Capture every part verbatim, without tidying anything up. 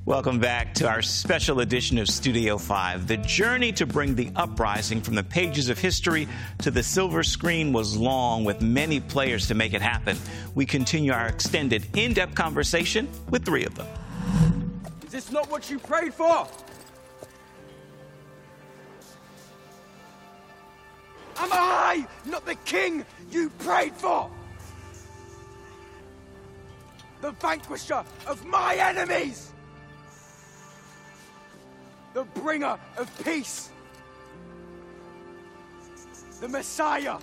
Welcome back to our special edition of Studio five. The journey to bring the uprising from the pages of history to the silver screen was long, with many players to make it happen. We continue our extended, in-depth conversation with three of them. Is this not what you prayed for? Am I not the king you prayed for? The vanquisher of my enemies? The bringer of peace? The Messiah?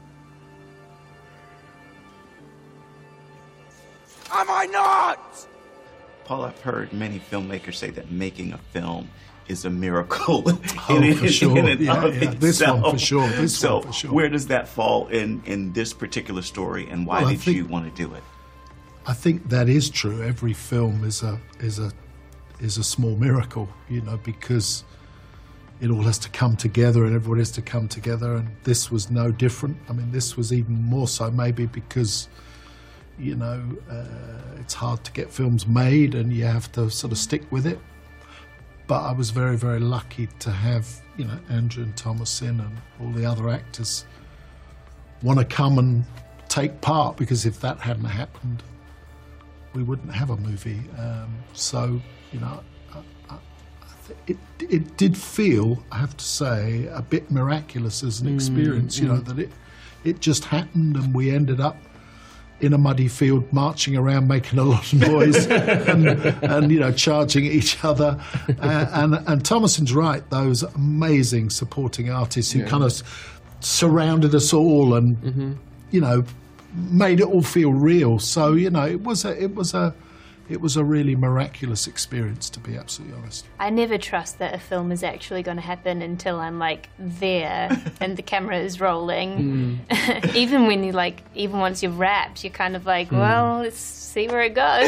Am I not? Paul, I've heard many filmmakers say that making a film is a miracle. Oh, in, for sure. in and yeah, of yeah. This itself. one for sure. This so one for sure. where does that fall in, in this particular story, and why well, did think, you want to do it? I think that is true. Every film is a is a is a small miracle, you know, because it all has to come together and everybody has to come together, and this was no different. I mean, this was even more so maybe because, you know, uh, it's hard to get films made and you have to sort of stick with it. But I was very, very lucky to have, you know, Andrew and Thomas in and all the other actors want to come and take part, because if that hadn't happened, we wouldn't have a movie. Um, so, you know, I, I, I th- it, it did feel, I have to say, a bit miraculous as an experience, mm, you know, mm. that it, it just happened and we ended up in a muddy field, marching around, making a lot of noise, and, and you know, charging at each other. Uh, and and Thomason's right; those amazing supporting artists who yeah. kind of surrounded us all, and mm-hmm. you know, made it all feel real. So you know, it was a it was a it was a really miraculous experience, to be absolutely honest. I never trust that a film is actually going to happen until I'm like there and the camera is rolling. Mm. Even when you like, even once you've wrapped, you're kind of like, mm. well, let's see where it goes.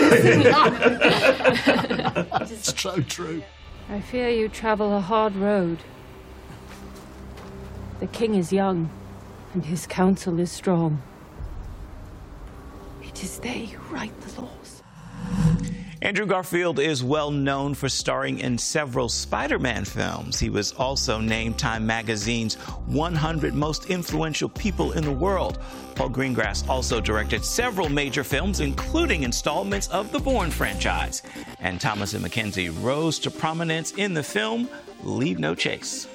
It's so true. I fear you travel a hard road. The king is young, and his counsel is strong. It is they who write the laws. Andrew Garfield is well known for starring in several Spider-Man films. He was also named Time Magazine's one hundred Most Influential People in the World. Paul Greengrass also directed several major films, including installments of the Bourne franchise. And Thomasin McKenzie rose to prominence in the film Leave No Chase.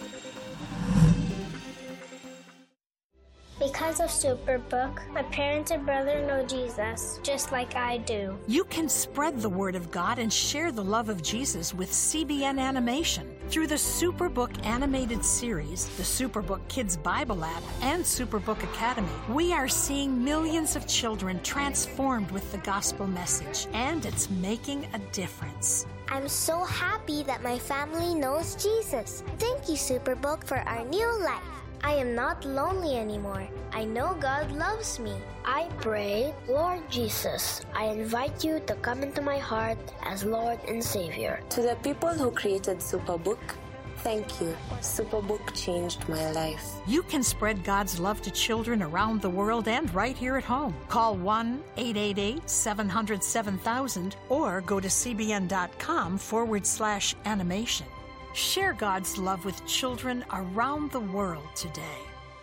Because of Superbook, my parents and brother know Jesus, just like I do. You can spread the word of God and share the love of Jesus with C B N Animation. Through the Superbook animated series, the Superbook Kids Bible app, and Superbook Academy, we are seeing millions of children transformed with the gospel message, and it's making a difference. I'm so happy that my family knows Jesus. Thank you, Superbook, for our new life. I am not lonely anymore. I know God loves me. I pray, Lord Jesus, I invite you to come into my heart as Lord and Savior. To the people who created Superbook, thank you. Superbook changed my life. You can spread God's love to children around the world and right here at home. Call one eight eight eight, seven hundred, seven thousand or go to cbn.com forward slash animation. Share God's love with children around the world today.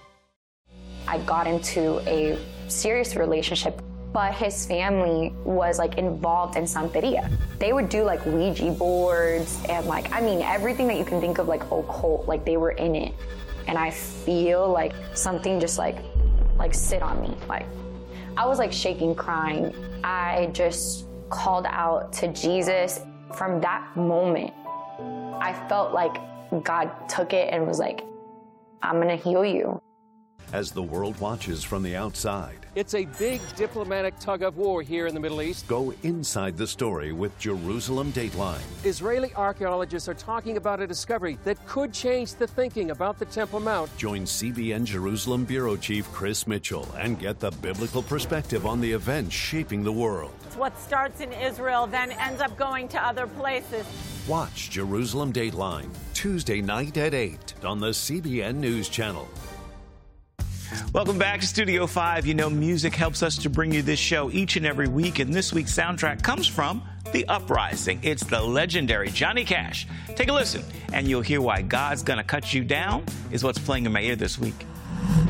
I got into a serious relationship, but his family was like involved in Santeria. They would do like Ouija boards and like, I mean, everything that you can think of like occult, like they were in it. And I feel like something just like, like sit on me. Like I was like shaking, crying. I just called out to Jesus. From that moment, I felt like God took it and was like, I'm gonna heal you. As the world watches from the outside, it's a big diplomatic tug of war here in the Middle East. Go inside the story with Jerusalem Dateline. Israeli archaeologists are talking about a discovery that could change the thinking about the Temple Mount. Join C B N Jerusalem Bureau Chief Chris Mitchell and get the biblical perspective on the events shaping the world. It's what starts in Israel then ends up going to other places. Watch Jerusalem Dateline Tuesday night at eight on the C B N News Channel. Welcome back to Studio five. You know, music helps us to bring you this show each and every week, and this week's soundtrack comes from The Uprising. It's the legendary Johnny Cash. Take a listen, and you'll hear why God's Gonna Cut You Down is what's playing in my ear this week.